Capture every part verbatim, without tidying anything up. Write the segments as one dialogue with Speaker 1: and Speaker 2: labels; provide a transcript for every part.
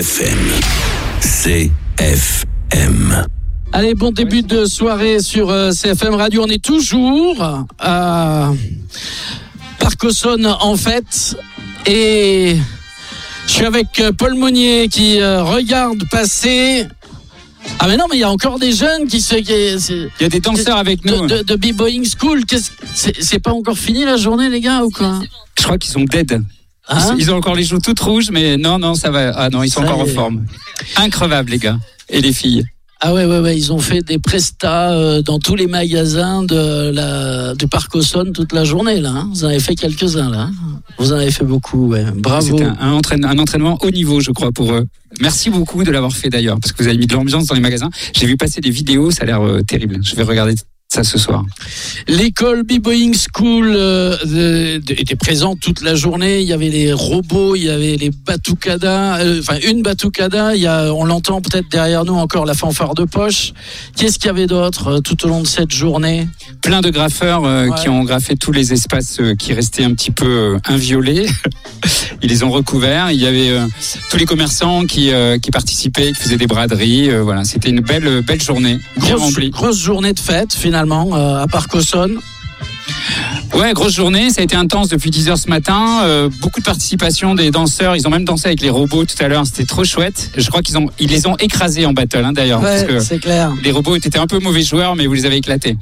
Speaker 1: F M. C F M.
Speaker 2: Allez, bon début de soirée sur euh, C F M Radio. On est toujours à Parc Auxonne en fait. Et je suis avec Paul Monnier qui euh, regarde passer... Ah mais non, mais il y a encore des jeunes qui se... Qui,
Speaker 3: il y a des danseurs avec nous.
Speaker 2: De, de, de B-Boying School. Qu'est-ce, c'est, c'est pas encore fini la journée, les gars, ou quoi?
Speaker 3: Je crois qu'ils sont dead.
Speaker 2: Hein?
Speaker 3: Ils ont encore les joues toutes rouges, mais non, non, ça va. Ah non, ils sont ça encore en forme. Increvables, les gars. Et les filles.
Speaker 2: Ah ouais, ouais, ouais, ils ont fait des prestats euh, dans tous les magasins de la, du Parc Auxonne toute la journée, là. Hein. Vous en avez fait quelques-uns, là. Hein. Vous en avez fait beaucoup, ouais. Bravo.
Speaker 3: C'était un, un, entraîne, un entraînement haut niveau, je crois, pour eux. Merci beaucoup de l'avoir fait, d'ailleurs, parce que vous avez mis de l'ambiance dans les magasins. J'ai vu passer des vidéos, ça a l'air euh, terrible. Je vais regarder ça ce soir.
Speaker 2: L'école B-Boying School euh, de, de, était présente toute la journée. Il y avait les robots, il y avait les batucadas, euh, enfin une batucada. Il y a, on l'entend peut-être derrière nous encore la fanfare de poche. Qu'est-ce qu'il y avait d'autre euh, tout au long de cette journée?
Speaker 3: Plein de graffeurs euh, ouais. qui ont graffé tous les espaces euh, qui restaient un petit peu euh, inviolés. Ils les ont recouverts. Il y avait euh, tous les commerçants qui, euh, qui participaient, qui faisaient des braderies. Euh, voilà, c'était une belle, belle journée, bien
Speaker 2: grosse,
Speaker 3: remplie.
Speaker 2: Grosse journée de fête finalement. Euh, à Parc Auxonne.
Speaker 3: Ouais, grosse journée, ça a été intense depuis dix heures ce matin, euh, beaucoup de participation des danseurs, ils ont même dansé avec les robots tout à l'heure, c'était trop chouette. Je crois qu'ils ont, ils les ont écrasés en battle hein, d'ailleurs,
Speaker 2: ouais,
Speaker 3: parce que
Speaker 2: c'est clair.
Speaker 3: Les robots étaient un peu mauvais joueurs, mais vous les avez éclatés.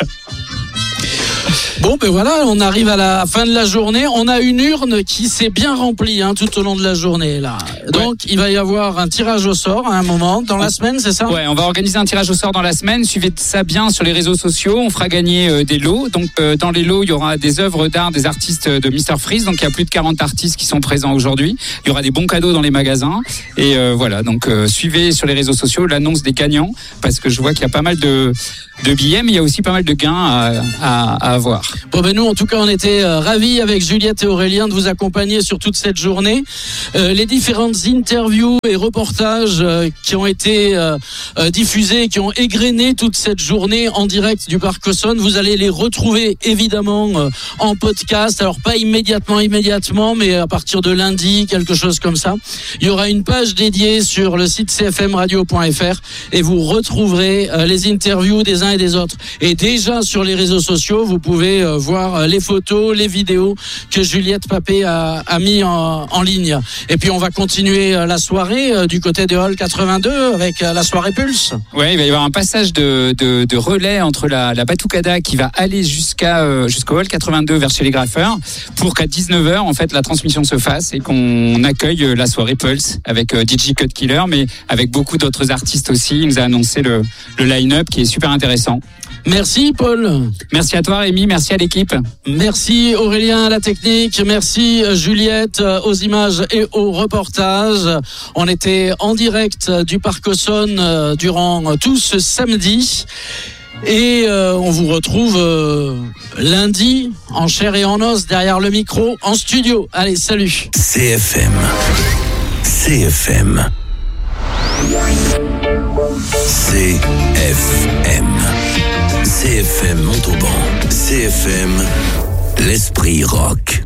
Speaker 2: Bon, ben voilà, on arrive à la fin de la journée. On a une urne qui s'est bien remplie hein, tout au long de la journée. Là. Donc, ouais. il va y avoir un tirage au sort à un moment dans la semaine, c'est ça?
Speaker 3: Ouais, on va organiser un tirage au sort dans la semaine. Suivez ça bien sur les réseaux sociaux. On fera gagner euh, des lots. Donc, euh, dans les lots, il y aura des œuvres d'art des artistes de mister Freeze. Donc, il y a plus de quarante artistes qui sont présents aujourd'hui. Il y aura des bons cadeaux dans les magasins. Et euh, voilà, donc euh, suivez sur les réseaux sociaux l'annonce des gagnants parce que je vois qu'il y a pas mal de, de billets, mais il y a aussi pas mal de gains à, à, à avoir.
Speaker 2: Bon ben nous en tout cas on était euh, ravis avec Juliette et Aurélien de vous accompagner sur toute cette journée. Euh, les différentes interviews et reportages euh, qui ont été euh, euh, diffusés, qui ont égrené toute cette journée en direct du Parc Auxonne, vous allez les retrouver évidemment euh, en podcast. Alors pas immédiatement immédiatement, mais à partir de lundi, quelque chose comme ça. Il y aura une page dédiée sur le site c f m radio point f r et vous retrouverez euh, les interviews des uns et des autres. Et déjà sur les réseaux sociaux, vous pouvez euh, voir les photos, les vidéos que Juliette Papé a, a mis en, en ligne. Et puis on va continuer la soirée du côté de Hall quatre-vingt-deux avec la soirée Pulse.
Speaker 3: Ouais, il va y avoir un passage de, de, de relais entre la, la batucada qui va aller jusqu'à euh, jusqu'au Hall quatre-vingt-deux vers chez les graffeurs pour qu'à dix-neuf heures en fait la transmission se fasse et qu'on accueille la soirée Pulse avec euh, D J Cut Killer, mais avec beaucoup d'autres artistes aussi. Il nous a annoncé le, le line-up qui est super intéressant.
Speaker 2: Merci Paul.
Speaker 3: Merci à toi Rémi, merci à l'équipe.
Speaker 2: Merci Aurélien à la technique, merci Juliette aux images et au reportage. On était en direct du Parc Auxonne durant tout ce samedi. Et euh, on vous retrouve euh, lundi en chair et en os derrière le micro en studio. Allez, salut.
Speaker 1: C F M. C F M. C F M. C F M Montauban. C F M, l'esprit rock.